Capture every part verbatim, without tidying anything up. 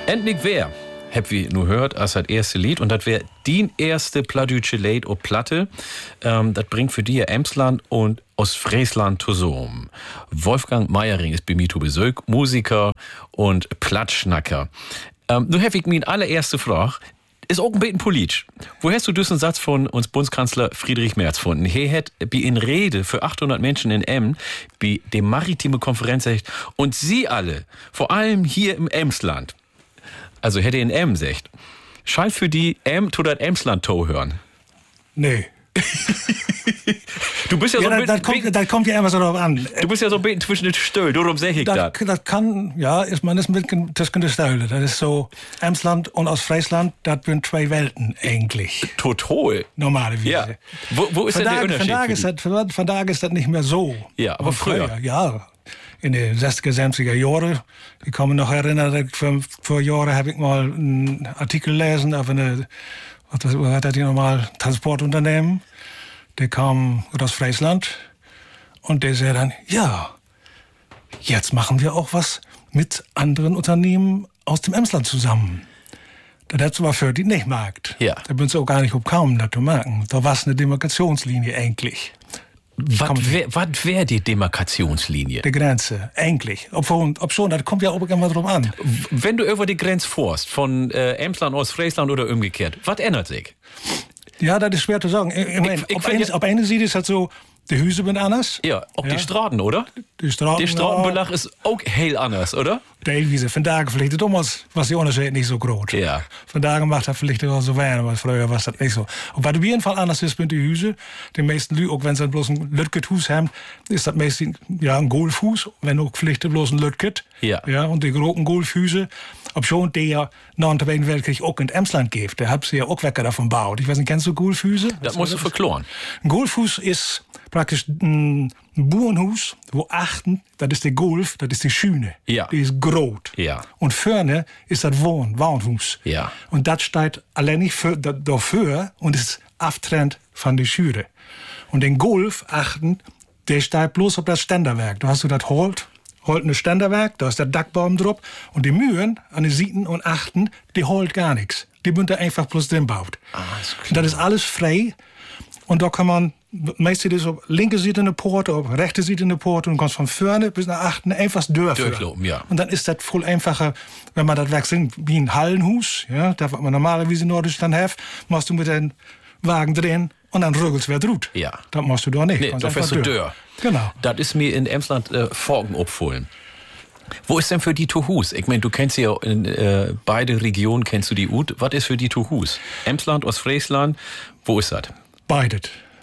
Endlich wer, hab wir nur hört, als das erste Lied. Und das wäre die erste plattdeutsche Lied auf Platte. Ähm, das bringt für die Emsland und Ostfriesland zusammen. Wolfgang Meiering ist bei mir zu Besuch, Musiker und Plattschnacker. Ähm, nun habe ich meine allererste Frage. Ist auch ein bisschen politisch. Wo hast du diesen Satz von uns Bundeskanzler Friedrich Merz gefunden? Er hat bei in Rede für achthundert Menschen in Emmen, bei der maritime Konferenz gesagt, und Sie alle, vor allem hier im Emsland, also hätte in Emmen gesagt, scheint für die Emm zu das Emsland-To hören. Nee. Du bist ja, ja so ein das, das, kommt, das kommt ja immer so drauf an. Du bist ja so ein bisschen zwischen den Stühlen, darum sag ich das. Das, das kann, ja, ist man ist mit zwischen den Stühlen. Das ist so, Emsland und Ostfriesland, das sind zwei Welten eigentlich. Total. Normalerweise. Ja. Wo, wo ist von denn da, der Unterschied? Von da, ist das, von, von da ist das nicht mehr so. Ja, aber früher. früher. Ja, in den sechziger, siebziger Jahren. Ich kann mich noch erinnern, vor, vor Jahren habe ich mal einen Artikel gelesen auf eine, was hat das hier nochmal, Transportunternehmen. Der kam aus Friesland und der sagte dann, ja, jetzt machen wir auch was mit anderen Unternehmen aus dem Emsland zusammen. Das hat aber für die nicht gemacht. Ja. Da bin ich auch gar nicht gekommen, das zu merken. Da war es eine Demarkationslinie eigentlich. Was wäre wär die Demarkationslinie? Die Grenze, eigentlich. Ob, ob schon, das kommt ja auch immer drauf an. Wenn du über die Grenze fährst, von äh, Emsland, Ostfriesland oder umgekehrt, was ändert sich? Ja, das ist schwer zu sagen. Ich mein, ich, ich auf, eine, ja, auf eine Seite ist das so, die Hüse sind anders. Ja, auch ja. die Straßen, oder? Die Straßen. Die Straßenbelag ist auch heel anders, oder? Teilweise. Vandaag vielleicht damals was die Unterschied nicht so groß. Ja. Vandaag macht das vielleicht auch so wenig, aber früher war das nicht so. Und was auf jeden Fall anders ist mit den Hüse, die meisten Leute, auch wenn sie bloß ein Lütget-Hus haben, ist das meistens ja, ein Golfhus, wenn auch vielleicht bloß ein Lütget. Ja. Ja. Und die großen Golfhüse, ob schon der ja nach dem Zweiten Weltkrieg auch in Emsland gibt, der hat sie ja auch weg davon gebaut. Ich weiß nicht, kennst du Golfhüse? Das musst du verkloren. Ein Golfhus ist praktisch ein Bauernhus, wo achten, das ist der Golf, das ist die Schüne. Ja. Die ist groß. Ja. Und vorne ist das Wohn, Wohnhus. Ja. Und das steht allein nicht für, dafür und ist abtrennt von der Schüre. Und den Golf achten, der steht bloß auf das Ständerwerk. Da hast du das Holt, holt ein Ständerwerk, da ist der Dachbaum drauf. Und die Mühen an den Sieten und Achten, die holt gar nichts. Die bünd er einfach bloß drin baut. Ah, ist das ist alles frei. Und da kann man, meistens ist auf linke Seite eine Porte, auf rechte Seite eine Porte und du kannst von vorne bis nach achten einfach durchführen. Durchloben, ja. Und dann ist das voll einfacher, wenn man das wechselt, wie ein Hallenhus, ja, das was man normalerweise in Norddeutschland hat, machst du mit den Wagen drehen und dann rüggelst wer drut. Ja. Das machst du da nicht. Nee, da fährst du durch. Genau. Das ist mir in Emsland äh, Forgen abfohlen. Wo ist denn für die Tuhus? Ich meine, du kennst ja in äh, beide Regionen, kennst du die Ut. Was ist für die Tuhus? Emsland, Ostfriesland, wo ist das? Beides.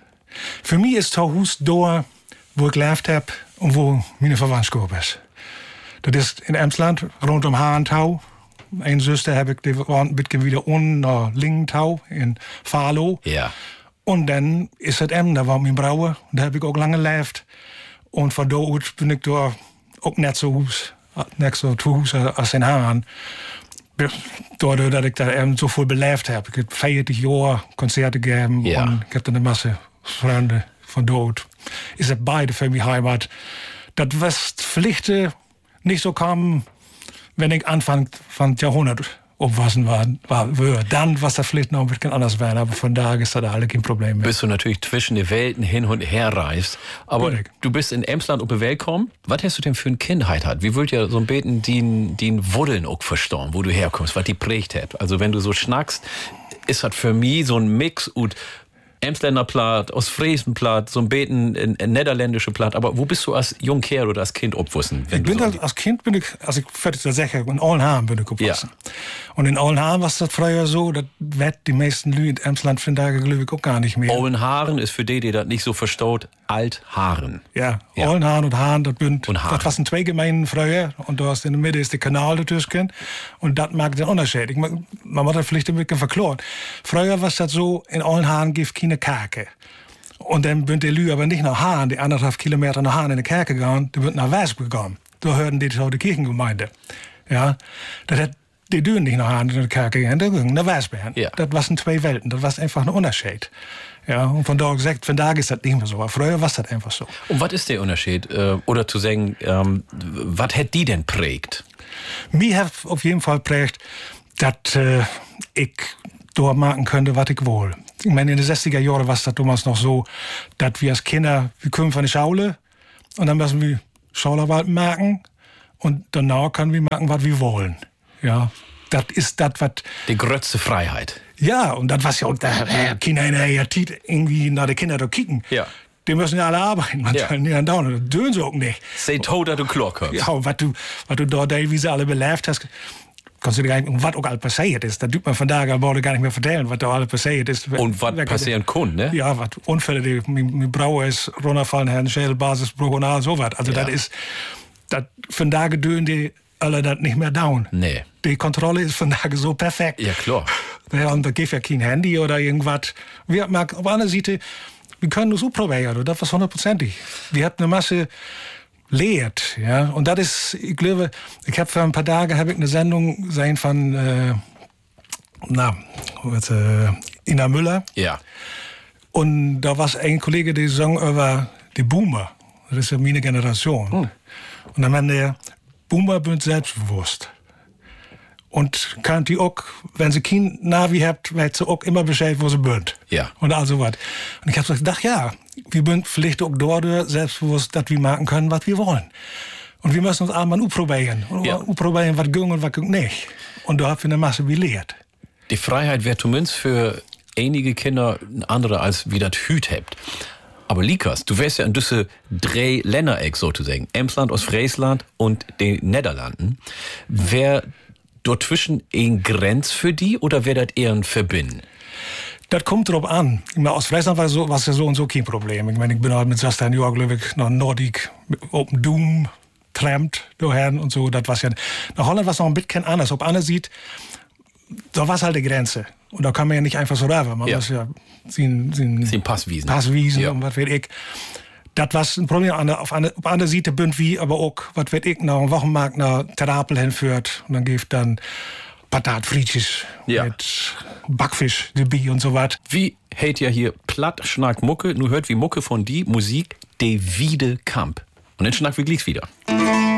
Für mich ist Tuhus da, wo ich gelebt habe und wo meine Verwandtschaft ist. Das ist in Emsland, rund um Haantau. Eine Schwester habe ich, die wohnt ein bisschen wieder unten nach Lingentau in Fahlo. Ja. Und dann ist es Emmen, da war mein Brauer, und da habe ich auch lange gelebt. Und von da aus bin ich da auch nicht so Hus, nicht so zu Hus als in Haan. Doordat dat ik daar eben so viel beleefd heb. Ik heb vijftig Jahre Konzerte gegeben ja. und ich habe eine Masse Freunde von dort. Ist es beide für mich Heimat. Das was vielleicht nicht so kam, wenn ich Anfang von Jahrhundert aufwachsen war, war würde. Dann was das vielleicht noch ein bisschen anders wäre, aber von da ist das alle kein Problem mehr. Bist du natürlich zwischen den Welten hin und her reist, aber Richtig. Du bist in Emsland auf die Welt gekommen. Was hast du denn für eine Kindheit hat? Wie würd ja so ein Beten den, den Wurdeln auch verstehen, wo du herkommst, was die prägt hat? Also wenn du so schnackst, ist das für mich so ein Mix und Emsländer Platt, Ostfriesen Platt, so ein Beten in, in niederländische Platt. Aber wo bist du als Jungkerl oder als Kind aufgewachsen? Ich bin so halt, als Kind bin ich, also ich fertig zu sagen, in Olnhaam bin ich aufgewachsen. Ja. Und in Olnhaam war das früher so, das wird die meisten Leute in Emsland von da glaube ich auch gar nicht mehr. Olnhaaren ist für die, die das nicht so verstaut, Althaaren. Ja, Ja. Olnhaaren und Haan, das sind, Und Haan. das waren zwei Gemeinden früher. Und da hast in der Mitte ist der Kanal dazwischen. Und das macht den Unterschied. Ich, man muss das vielleicht ein bisschen verklären. Früher war das so, in Olnhaaren gibt es keine Kerke. Und dann sind die Leute aber nicht nach Haan, die anderthalb Kilometer nach Haan in die Kerke gegangen, die sind nach Wesp gegangen. Da hörten die so die Kirchengemeinde. Ja, das hat die dürfen nicht nach Haan in die Kerke gehen, die gingen nach Wesp. Ja. Das waren zwei Welten, das war einfach ein Unterschied. Ja, und von da gesagt, von da ist das nicht mehr so. Aber früher war das einfach so. Und was ist der Unterschied? Äh, oder zu sagen, ähm, was hat die denn prägt? Mir hat auf jeden Fall prägt, dass äh, ich dort machen könnte, was ich will. Ich meine, in den sechziger Jahren war es damals noch so, dass wir als Kinder, wir kommen von der Schule und dann müssen wir Schaulerwald machen und danach können wir machen, was wir wollen. Ja, das ist das, was... Die größte Freiheit. Ja, und das was ja auch, da Kinder in der Zeit irgendwie nach den Kindern da kicken. Ja. Die müssen ja alle arbeiten, man Ja. kann ja dauern, das dönen sie auch nicht. Sei tot, dass du klar kommst. Ja, und was du, was du dort teilweise alle belebt hast, kannst du dir gar nicht, was auch alles passiert ist. Das tut man von da an gar nicht mehr erzählen, was da alles passiert ist. Und was passieren kann, ne? Ja, was Unfälle, die mit Brauer ist, runterfallen, Herrn Schädelbasisbruch und all sowas. Also Ja. das ist, das von da gedönen die alle das nicht mehr down. Nee. Die Kontrolle ist von da so perfekt. Ja, klar. Ja, und da gibt ja kein Handy oder irgendwas. Wir haben auf einer Seite, wir können das so probieren, das ist hundertprozentig. Wir haben eine Masse lehrt, ja. Und das ist, ich glaube, ich habe vor ein paar Tagen habe ich eine Sendung gesehen von, äh, na, was, äh, Ina Müller. Ja. Und da war ein Kollege, der sang über die Boomer. Das ist ja meine Generation. Hm. Und dann meinte er, Boomer sind selbstbewusst. Und kann die auch, wenn sie kein Navi habt, weiß sie auch immer Bescheid, wo sie sind. Ja. Und also was. Und ich habe so gedacht, ja, wir sind vielleicht auch dort selbstbewusst, dass wir machen können, was wir wollen. Und wir müssen uns einmal ausprobieren. Und Ja. ausprobieren, was ging und was ging nicht. Und da haben wir eine Masse gelehrt. Die Freiheit wäre zumindest für einige Kinder ein andere, als wie das Hüt habt. Aber Likas, du wärst ja in diese drei Ländereck sozusagen. Emsland, Ostfriesland und den Niederlanden. Wär dort zwischen ein Grenz für die oder wäre das eher ein Verbinden? Das kommt drauf an. Ich meine, aus Friesland war so, was ja so und so kein Problem. Ich meine, ich bin halt mit sechzehn Jahren, glaube ich, nach Nordic, Open Doom, trampt dahin und so. Das war ja, nach Holland war es noch ein bisschen anders. Ob einer sieht, da war es halt die Grenze. Und da kann man ja nicht einfach so rüber. Man Ja. muss ja sin, sin Sie Passwiesen. Passwiesen Ja. und was weiß ich. Das war ein Problem. An der, auf einer auf einer Seite bünd wie, aber auch, was weiß ich, nach einem Wochenmarkt nach Terapel hinführt. Und dann gibt dann Patatfrietjes Ja. mit Backfisch, Gebiet und so was. Wie hält ja hier platt Schnack Mucke, nur hört wie Mucke von die Musik, de Wiede Kamp. Und dann schnack wir gleich wieder.